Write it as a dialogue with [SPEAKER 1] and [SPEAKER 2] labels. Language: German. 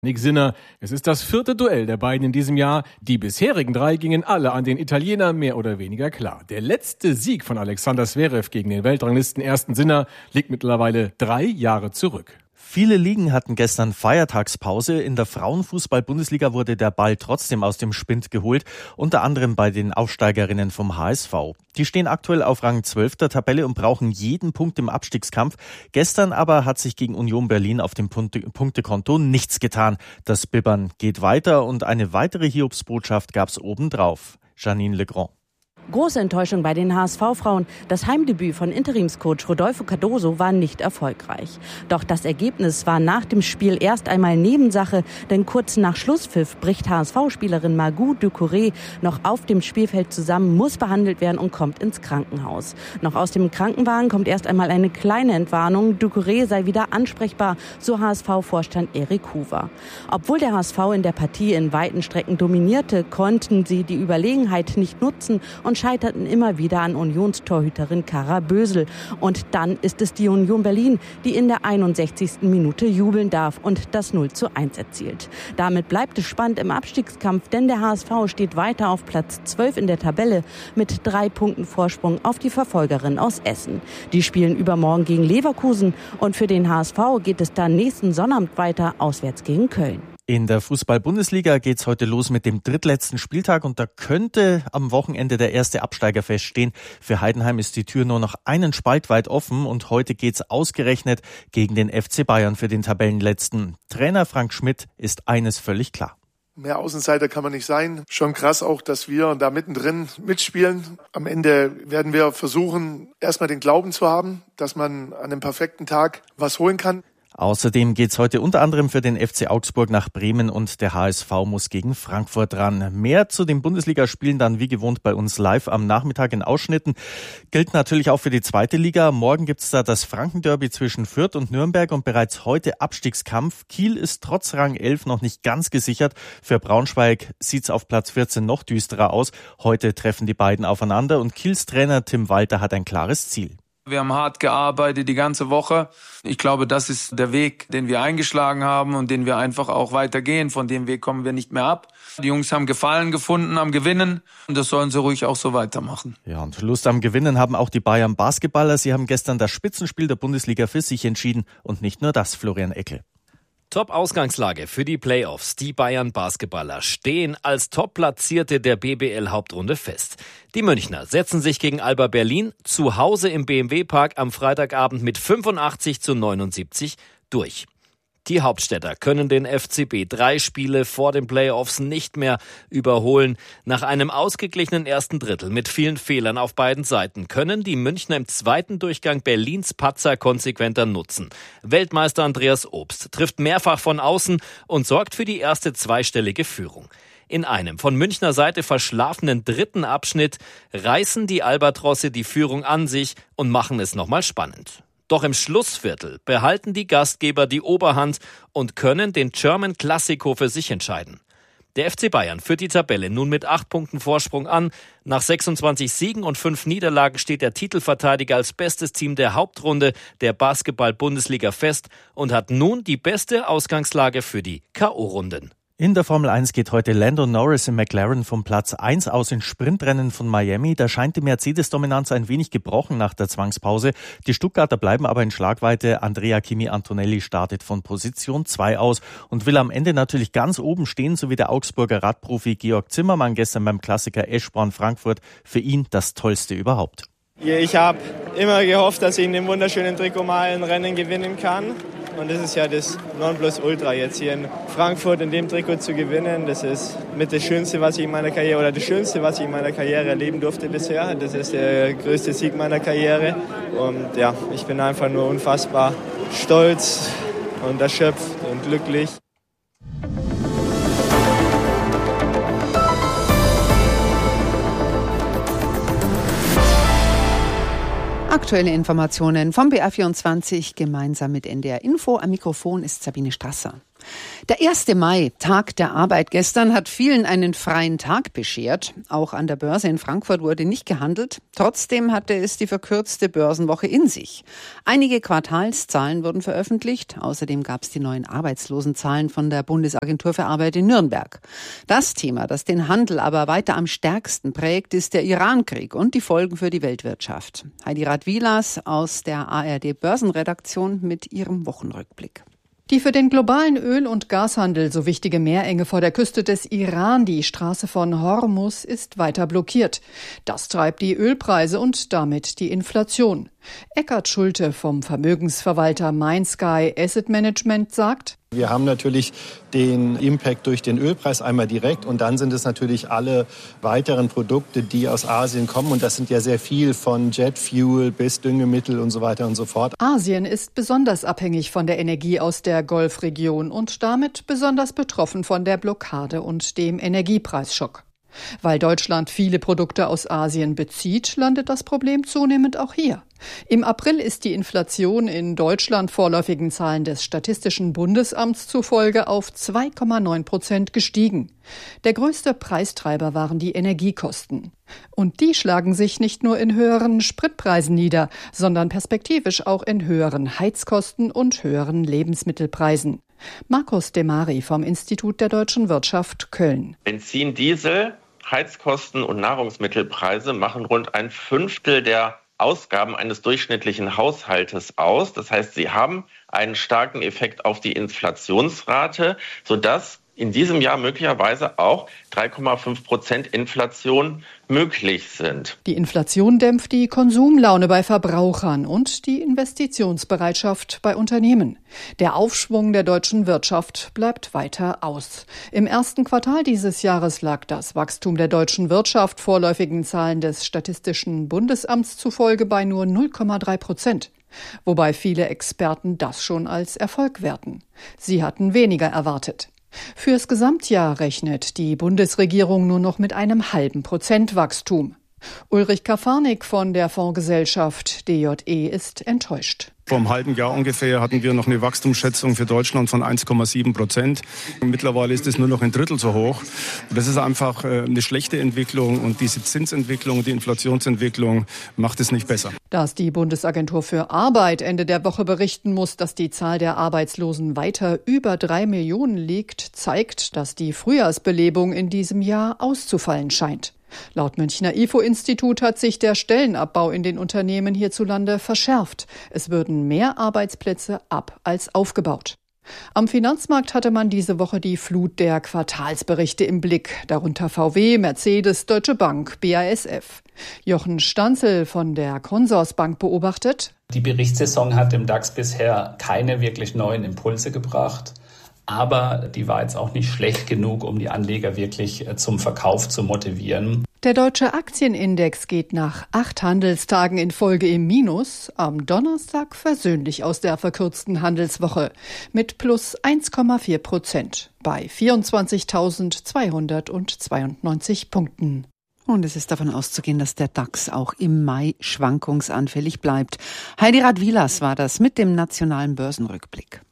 [SPEAKER 1] Nick Sinner, es ist das 4. Duell der beiden in diesem Jahr. Die bisherigen 3 gingen alle an den Italiener mehr oder weniger klar. Der letzte Sieg von Alexander Zverev gegen den Weltranglisten ersten Sinner liegt mittlerweile 3 Jahre zurück.
[SPEAKER 2] Viele Ligen hatten gestern Feiertagspause. In der Frauenfußball-Bundesliga wurde der Ball trotzdem aus dem Spind geholt, unter anderem bei den Aufsteigerinnen vom HSV. Die stehen aktuell auf Rang 12 der Tabelle und brauchen jeden Punkt im Abstiegskampf. Gestern aber hat sich gegen Union Berlin auf dem Punktekonto nichts getan. Das Bibbern geht weiter und eine weitere Hiobsbotschaft gab's obendrauf. Janine Legrand.
[SPEAKER 3] Große Enttäuschung bei den HSV-Frauen. Das Heimdebüt von Interimscoach Rodolfo Cardoso war nicht erfolgreich. Doch das Ergebnis war nach dem Spiel erst einmal Nebensache, denn kurz nach Schlusspfiff bricht HSV-Spielerin Margot Ducouré noch auf dem Spielfeld zusammen, muss behandelt werden und kommt ins Krankenhaus. Noch aus dem Krankenwagen kommt erst einmal eine kleine Entwarnung. Ducouré sei wieder ansprechbar, so HSV-Vorstand Erik Huber. Obwohl der HSV in der Partie in weiten Strecken dominierte, konnten sie die Überlegenheit nicht nutzen und scheiterten immer wieder an Unionstorhüterin Kara Bösel. Und dann ist es die Union Berlin, die in der 61. Minute jubeln darf und das 0:1 erzielt. Damit bleibt es spannend im Abstiegskampf, denn der HSV steht weiter auf Platz 12 in der Tabelle mit 3 Punkten Vorsprung auf die Verfolgerin aus Essen. Die spielen übermorgen gegen Leverkusen und für den HSV geht es dann nächsten Sonnabend weiter auswärts gegen Köln.
[SPEAKER 2] In der Fußball-Bundesliga geht's heute los mit dem drittletzten Spieltag und da könnte am Wochenende der erste Absteiger feststehen. Für Heidenheim ist die Tür nur noch einen Spalt weit offen und heute geht's ausgerechnet gegen den FC Bayern für den Tabellenletzten. Trainer Frank Schmidt ist eines völlig klar.
[SPEAKER 4] Mehr Außenseiter kann man nicht sein. Schon krass auch, dass wir da mittendrin mitspielen. Am Ende werden wir versuchen, erstmal den Glauben zu haben, dass man an einem perfekten Tag was holen kann.
[SPEAKER 2] Außerdem geht's heute unter anderem für den FC Augsburg nach Bremen und der HSV muss gegen Frankfurt ran. Mehr zu den Bundesligaspielen dann wie gewohnt bei uns live am Nachmittag in Ausschnitten. Gilt natürlich auch für die zweite Liga. Morgen gibt's da das Frankenderby zwischen Fürth und Nürnberg und bereits heute Abstiegskampf. Kiel ist trotz Rang 11 noch nicht ganz gesichert. Für Braunschweig sieht's auf Platz 14 noch düsterer aus. Heute treffen die beiden aufeinander und Kiels Trainer Tim Walter hat ein klares Ziel.
[SPEAKER 5] Wir haben hart gearbeitet die ganze Woche. Ich glaube, das ist der Weg, den wir eingeschlagen haben und den wir einfach auch weitergehen. Von dem Weg kommen wir nicht mehr ab. Die Jungs haben Gefallen gefunden am Gewinnen und das sollen sie ruhig auch so weitermachen.
[SPEAKER 2] Ja, und Lust am Gewinnen haben auch die Bayern Basketballer. Sie haben gestern das Spitzenspiel der Bundesliga für sich entschieden und nicht nur das, Florian Eckel.
[SPEAKER 6] Top-Ausgangslage für die Playoffs. Die Bayern Basketballer stehen als Top-Platzierte der BBL-Hauptrunde fest. Die Münchner setzen sich gegen Alba Berlin zu Hause im BMW-Park am Freitagabend mit 85:79 durch. Die Hauptstädter können den FCB 3 Spiele vor den Playoffs nicht mehr überholen. Nach einem ausgeglichenen ersten Drittel mit vielen Fehlern auf beiden Seiten können die Münchner im zweiten Durchgang Berlins Patzer konsequenter nutzen. Weltmeister Andreas Obst trifft mehrfach von außen und sorgt für die erste zweistellige Führung. In einem von Münchner Seite verschlafenen dritten Abschnitt reißen die Albatrosse die Führung an sich und machen es nochmal spannend. Doch im Schlussviertel behalten die Gastgeber die Oberhand und können den German Classico für sich entscheiden. Der FC Bayern führt die Tabelle nun mit 8 Punkten Vorsprung an. Nach 26 Siegen und 5 Niederlagen steht der Titelverteidiger als bestes Team der Hauptrunde der Basketball-Bundesliga fest und hat nun die beste Ausgangslage für die K.O.-Runden.
[SPEAKER 2] In der Formel 1 geht heute Lando Norris im McLaren vom Platz 1 aus in Sprintrennen von Miami. Da scheint die Mercedes-Dominanz ein wenig gebrochen nach der Zwangspause. Die Stuttgarter bleiben aber in Schlagweite. Andrea Kimi Antonelli startet von Position 2 aus und will am Ende natürlich ganz oben stehen, so wie der Augsburger Radprofi Georg Zimmermann gestern beim Klassiker Eschborn-Frankfurt. Für ihn das Tollste überhaupt.
[SPEAKER 7] Ich habe immer gehofft, dass ich in dem wunderschönen Trikot mal ein Rennen gewinnen kann. Und das ist ja das Nonplusultra jetzt hier in Frankfurt in dem Trikot zu gewinnen. Das ist mit das Schönste, was ich in meiner Karriere oder das Schönste, was ich in meiner Karriere erleben durfte bisher. Das ist der größte Sieg meiner Karriere. Und ja, ich bin einfach nur unfassbar stolz und erschöpft und glücklich.
[SPEAKER 8] Aktuelle Informationen vom BR24 gemeinsam mit NDR Info. Am Mikrofon ist Sabine Strasser. Der 1. Mai, Tag der Arbeit gestern, hat vielen einen freien Tag beschert. Auch an der Börse in Frankfurt wurde nicht gehandelt. Trotzdem hatte es die verkürzte Börsenwoche in sich. Einige Quartalszahlen wurden veröffentlicht. Außerdem gab es die neuen Arbeitslosenzahlen von der Bundesagentur für Arbeit in Nürnberg. Das Thema, das den Handel aber weiter am stärksten prägt, ist der Irankrieg und die Folgen für die Weltwirtschaft. Heidi Radwilas aus der ARD Börsenredaktion mit ihrem Wochenrückblick.
[SPEAKER 9] Die für den globalen Öl- und Gashandel so wichtige Meerenge vor der Küste des Iran, die Straße von Hormuz, ist weiter blockiert. Das treibt die Ölpreise und damit die Inflation. Eckhard Schulte vom Vermögensverwalter MindSky Asset Management sagt:
[SPEAKER 10] Wir haben natürlich den Impact durch den Ölpreis einmal direkt und dann sind es natürlich alle weiteren Produkte, die aus Asien kommen. Und das sind ja sehr viel von Jetfuel bis Düngemittel und so weiter und so fort.
[SPEAKER 9] Asien ist besonders abhängig von der Energie aus der Golfregion und damit besonders betroffen von der Blockade und dem Energiepreisschock. Weil Deutschland viele Produkte aus Asien bezieht, landet das Problem zunehmend auch hier. Im April ist die Inflation in Deutschland vorläufigen Zahlen des Statistischen Bundesamts zufolge auf 2,9% gestiegen. Der größte Preistreiber waren die Energiekosten. Und die schlagen sich nicht nur in höheren Spritpreisen nieder, sondern perspektivisch auch in höheren Heizkosten und höheren Lebensmittelpreisen. Markus Demari vom Institut der deutschen Wirtschaft Köln.
[SPEAKER 11] Benzin, Diesel, Heizkosten und Nahrungsmittelpreise machen rund 1/5 der Ausgaben eines durchschnittlichen Haushaltes aus. Das heißt, sie haben einen starken Effekt auf die Inflationsrate, sodass in diesem Jahr möglicherweise auch 3,5% Inflation möglich sind.
[SPEAKER 9] Die Inflation dämpft die Konsumlaune bei Verbrauchern und die Investitionsbereitschaft bei Unternehmen. Der Aufschwung der deutschen Wirtschaft bleibt weiter aus. Im ersten Quartal dieses Jahres lag das Wachstum der deutschen Wirtschaft vorläufigen Zahlen des Statistischen Bundesamts zufolge bei nur 0,3%. Wobei viele Experten das schon als Erfolg werten. Sie hatten weniger erwartet. Fürs Gesamtjahr rechnet die Bundesregierung nur noch mit einem halben Prozent Wachstum. Ulrich Kafarnik von der Fondsgesellschaft DJE ist enttäuscht.
[SPEAKER 12] Vor einem halben Jahr ungefähr hatten wir noch eine Wachstumsschätzung für Deutschland von 1,7%. Mittlerweile ist es nur noch ein Drittel so hoch. Das ist einfach eine schlechte Entwicklung und diese Zinsentwicklung, die Inflationsentwicklung macht es nicht besser.
[SPEAKER 9] Dass die Bundesagentur für Arbeit Ende der Woche berichten muss, dass die Zahl der Arbeitslosen weiter über 3 Millionen liegt, zeigt, dass die Frühjahrsbelebung in diesem Jahr auszufallen scheint. Laut Münchner IFO-Institut hat sich der Stellenabbau in den Unternehmen hierzulande verschärft. Es würden mehr Arbeitsplätze ab als aufgebaut. Am Finanzmarkt hatte man diese Woche die Flut der Quartalsberichte im Blick, darunter VW, Mercedes, Deutsche Bank, BASF. Jochen Stanzel von der Consorsbank beobachtet:
[SPEAKER 13] Die Berichtssaison hat im DAX bisher keine wirklich neuen Impulse gebracht. Aber die war jetzt auch nicht schlecht genug, um die Anleger wirklich zum Verkauf zu motivieren.
[SPEAKER 9] Der deutsche Aktienindex geht nach 8 Handelstagen in Folge im Minus, am Donnerstag versöhnlich aus der verkürzten Handelswoche mit plus 1,4% bei 24.292 Punkten.
[SPEAKER 8] Und es ist davon auszugehen, dass der DAX auch im Mai schwankungsanfällig bleibt. Heidi Radwilas war das mit dem nationalen Börsenrückblick.